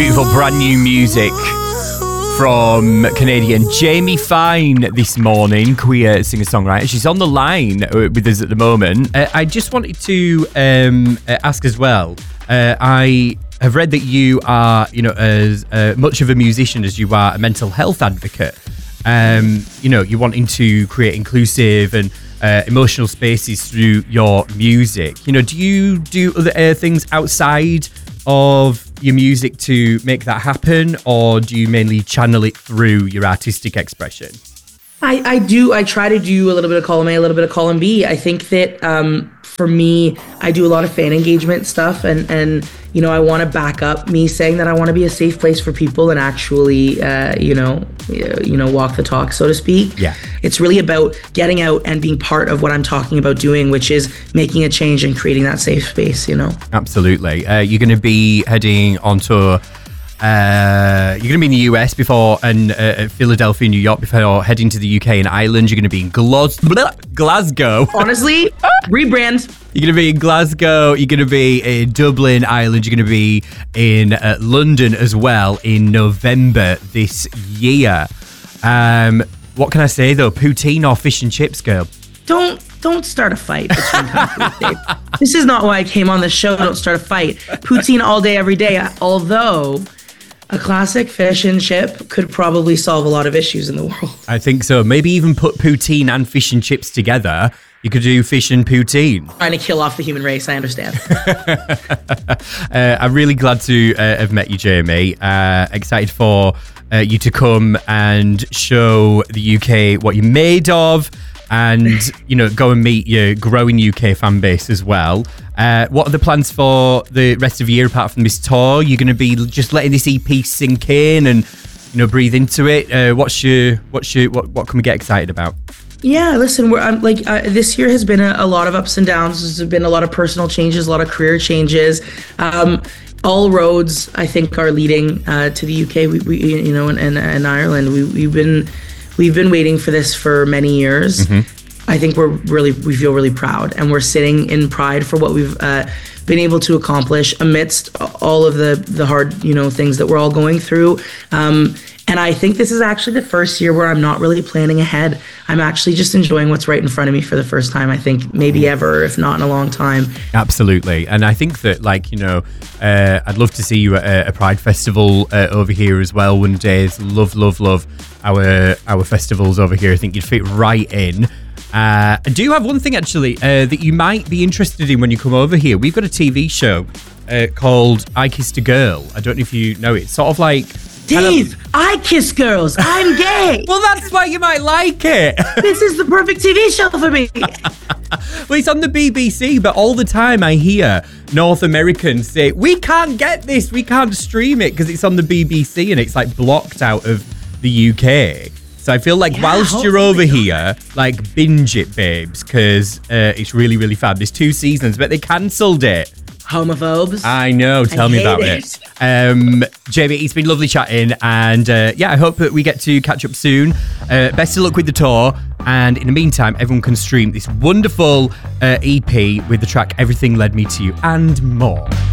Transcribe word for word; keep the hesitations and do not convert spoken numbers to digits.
beautiful brand new music from Canadian Jamie Fine this morning, queer singer-songwriter. She's on the line with us at the moment. Uh, I just wanted to um, ask as well, uh, I have read that you are, you know, as uh, much of a musician as you are a mental health advocate. Um, you know, you're wanting to create inclusive and uh, emotional spaces through your music. You know, do you do other uh, things outside of your music to make that happen, or do you mainly channel it through your artistic expression? I, I do. I try to do a little bit of column A, a little bit of column B. I think that um, for me, I do a lot of fan engagement stuff, and, and you know, I want to back up me saying that I want to be a safe place for people and actually, uh, you know, you know, walk the talk, so to speak. Yeah. It's really about getting out and being part of what I'm talking about doing, which is making a change and creating that safe space, you know? Absolutely. Uh, you're going to be heading on tour. Uh, you're going to be in the U S before, and uh, Philadelphia, New York before heading to the U K and Ireland. You're going to be in Glas- Glasgow. Honestly, rebrand. You're going to be in Glasgow. You're going to be in Dublin, Ireland. You're going to be in uh, London as well in November this year. Um, what can I say though? Poutine or fish and chips, girl? Don't don't start a fight between countries. This is not why I came on the show. Don't start a fight. Poutine all day, every day. Although a classic fish and chip could probably solve a lot of issues in the world. I think so. Maybe even put poutine and fish and chips together. You could do fish and poutine. Trying to kill off the human race, I understand. uh, I'm really glad to uh, have met you, Jamie. Uh, excited for uh, you to come and show the U K what you're made of, and, you know, go and meet your growing U K fan base as well. Uh, what are the plans for the rest of the year apart from this tour? You're going to be just letting this E P sink in and, you know, breathe into it. Uh, what's your, what's your, what, what can we get excited about? Yeah, listen, we're I'm, like uh, this year has been a, a lot of ups and downs. There's been a lot of personal changes, a lot of career changes. Um, all roads, I think, are leading uh, to the U K. We, we you know, and, and, and Ireland. We, we've been we've been waiting for this for many years. Mm-hmm. I think we're really we feel really proud, and we're sitting in pride for what we've uh, been able to accomplish amidst all of the the hard you know things that we're all going through. Um, And I think this is actually the first year where I'm not really planning ahead. I'm actually just enjoying what's right in front of me for the first time, I think, maybe ever, if not in a long time. Absolutely. And I think that, like, you know, uh, I'd love to see you at a, a Pride Festival uh, over here as well one day. Love, love, love our, our festivals over here. I think you'd fit right in. Uh, I do have one thing, actually, uh, that you might be interested in when you come over here. We've got a T V show uh, called I Kissed a Girl. I don't know if you know it. It's sort of like... Dave, kind of... I kiss girls. I'm gay. Well, that's why you might like it. This is the perfect T V show for me. Well, it's on the B B C, but all the time I hear North Americans say, we can't get this, we can't stream it because it's on the B B C and it's like blocked out of the U K. So I feel like yeah, whilst you're over here, like, binge it, babes, because uh, it's really, really fab. There's two seasons, but they cancelled it. Homophobes. I know. Tell I me about it. it. Um, Jamie, it's been lovely chatting. And uh, yeah, I hope that we get to catch up soon. Uh, best of luck with the tour. And in the meantime, everyone can stream this wonderful uh, E P with the track Everything Led Me to You and more.